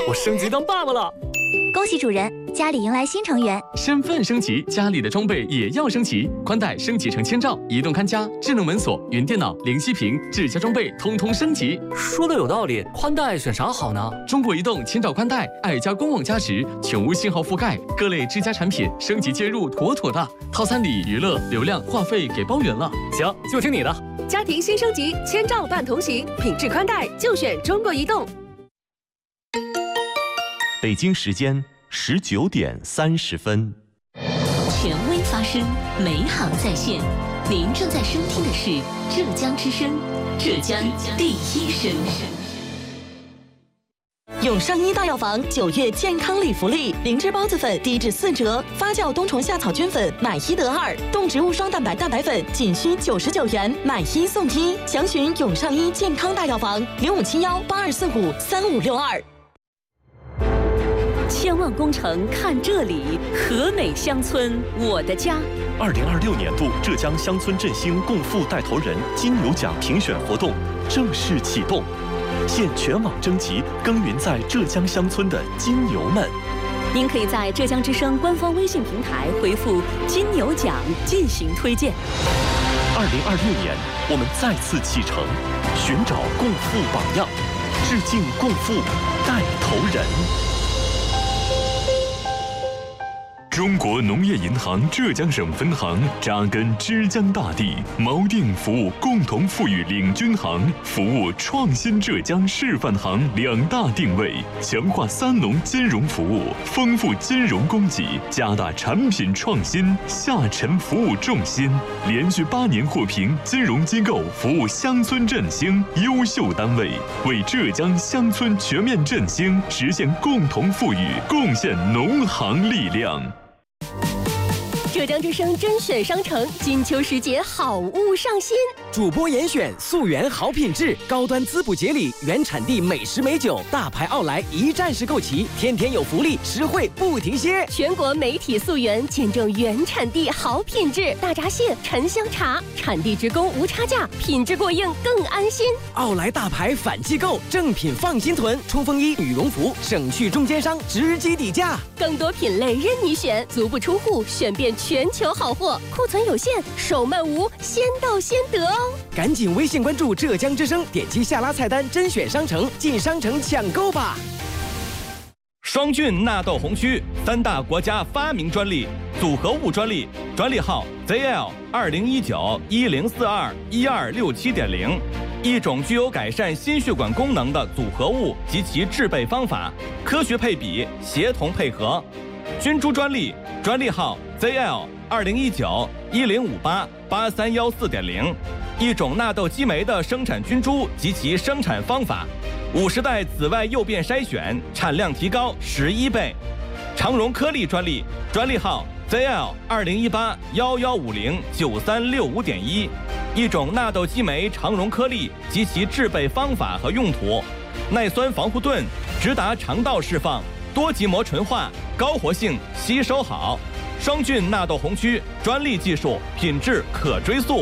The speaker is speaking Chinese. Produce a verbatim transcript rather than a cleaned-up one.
我升级当爸爸了！ 恭喜主人，家里迎来新成员。 身份升级，家里的装备也要升级。宽带升级成千兆，移动看家、智能门锁、云电脑、零息屏，智家装备通通升级。 说的有道理，宽带选啥好呢？ 中国移动千兆宽带，爱家官网加持，全无信号覆盖，各类智家产品升级接入妥妥的。套餐里娱乐、流量、话费给包圆了。 行，就听你的。 家庭新升级，千兆伴同行，品质宽带就选中国移动。 北京时间十九点三十分。 权威发声，美好在线。您正在收听的是浙江之声，浙江第一声。 永上医大药房九月健康礼福利：灵芝孢子粉低至四折，发酵冬虫夏草菌粉买一得二，动植物双蛋白蛋白粉仅需九十九元，买一送一。详询永上医健康大药房零五七幺八二四五三五六二。 千万工程看这里，和美乡村我的家。 二零二六年度浙江乡村振兴共富带头人金牛奖评选活动正式启动，现全网征集耕耘在浙江乡村的金牛们。 您可以在浙江之声官方微信平台回复“金牛奖”进行推荐。 二零二六年，我们再次启程，寻找共富榜样，致敬共富带头人。 中国农业银行浙江省分行扎根之江大地，锚定服务共同富裕领军行、服务创新浙江示范行两大定位，强化三农金融服务，丰富金融供给，加大产品创新，下沉服务重心，连续八年获评金融机构服务乡村振兴优秀单位，为浙江乡村全面振兴实现共同富裕贡献农行力量。 浙江之声甄选商城金秋时节好物上新， 主播严选溯源好品质，高端滋补节礼，原产地美食美酒，大牌奥莱一站式购齐，天天有福利，实惠不停歇。 全国媒体溯源，见证原产地好品质，大闸蟹、沉香茶，产地直供无差价，品质过硬更安心。 奥莱大牌反季购，正品放心囤，冲锋衣、羽绒服省去中间商直击底价， 更多品类任你选，足不出户选遍全球好货，库存有限，手慢无，先到先得哦！ 赶紧微信关注浙江之声，点击下拉菜单甄选商城，进商城抢购吧！ 双菌纳豆红曲三大国家发明专利，组合物专利，专利号 Z L 二零一九一零四二一二六七点零，一种具有改善心血管功能的组合物及其制备方法，科学配比，协同配合。菌株专利，专利号 Z L 二零一九一零五八八三幺四点零，一种纳豆激酶的生产菌株及其生产方法，五十代紫外诱变筛选，产量提高十一倍。长荣颗粒专利，专利号 Z L 二零一八幺幺五零九三六五点一，一种纳豆激酶长荣颗粒及其制备方法和用途，耐酸防护盾，直达肠道释放，多极膜纯化，高活性，吸收好。双菌纳豆红曲专利技术，品质可追溯。